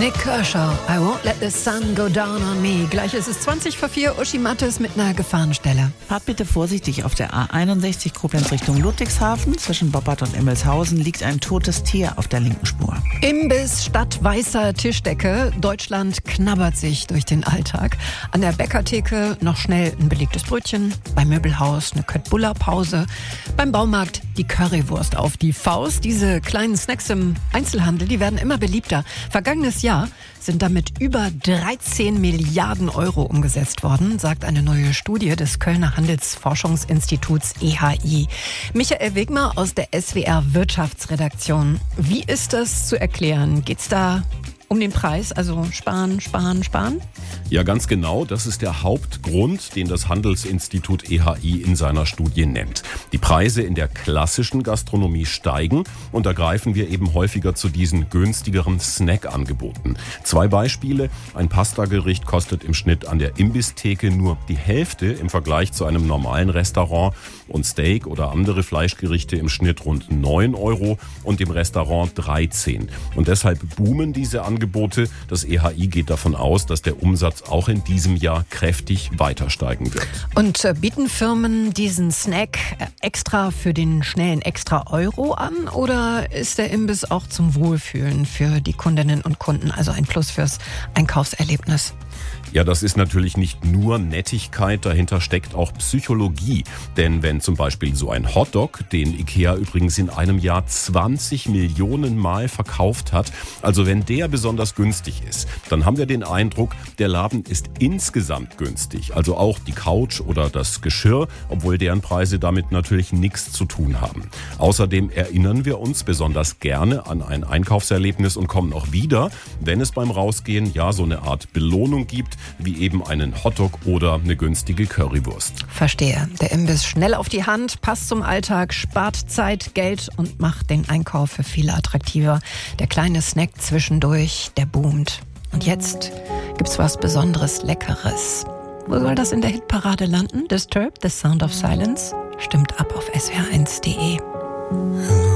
Nick Kershaw, I won't let the sun go down on me. Gleich ist es 4:20, Uschi Mattes mit einer Gefahrenstelle. Fahrt bitte vorsichtig auf der A61 Koblenz Richtung Ludwigshafen. Zwischen Boppard und Emmelshausen liegt ein totes Tier auf der linken Spur. Imbiss statt weißer Tischdecke. Deutschland knabbert sich durch den Alltag. An der Bäckertheke noch schnell ein belegtes Brötchen. Beim Möbelhaus eine Köttbullar-Pause. Beim Baumarkt die Currywurst auf die Faust. Diese kleinen Snacks im Einzelhandel, die werden immer beliebter. Vergangenes Jahr sind damit über 13 Milliarden Euro umgesetzt worden, sagt eine neue Studie des Kölner Handelsforschungsinstituts EHI. Michael Wegmer aus der SWR Wirtschaftsredaktion. Wie ist das zu erklären? Geht's da um den Preis, also sparen? Ja, ganz genau. Das ist der Hauptgrund, den das Handelsinstitut EHI in seiner Studie nennt. Die Preise in der klassischen Gastronomie steigen und da greifen wir eben häufiger zu diesen günstigeren Snackangeboten. 2 Beispiele. Ein Pastagericht kostet im Schnitt an der Imbisstheke nur die Hälfte im Vergleich zu einem normalen Restaurant und Steak oder andere Fleischgerichte im Schnitt rund 9 Euro und im Restaurant 13. Und deshalb boomen diese Angebote. Das EHI geht davon aus, dass der Umsatz auch in diesem Jahr kräftig weiter steigen wird. Und bieten Firmen diesen Snack extra für den schnellen Extra-Euro an oder ist der Imbiss auch zum Wohlfühlen für die Kundinnen und Kunden, also ein Plus fürs Einkaufserlebnis? Ja, das ist natürlich nicht nur Nettigkeit, dahinter steckt auch Psychologie. Denn wenn zum Beispiel so ein Hotdog, den IKEA übrigens in einem Jahr 20 Millionen Mal verkauft hat, also wenn der besonders günstig ist, dann haben wir den Eindruck, der Laden ist insgesamt günstig. Also auch die Couch oder das Geschirr, obwohl deren Preise damit natürlich nichts zu tun haben. Außerdem erinnern wir uns besonders gerne an ein Einkaufserlebnis und kommen auch wieder, wenn es beim Rausgehen ja so eine Art Belohnung gibt, wie eben einen Hotdog oder eine günstige Currywurst. Verstehe. Der Imbiss schnell auf die Hand, passt zum Alltag, spart Zeit, Geld und macht den Einkauf für viele attraktiver. Der kleine Snack zwischendurch, der boomt. Und jetzt gibt's was Besonderes Leckeres. Wo soll das in der Hitparade landen? Disturbed, The Sound of Silence? Stimmt ab auf swr1.de.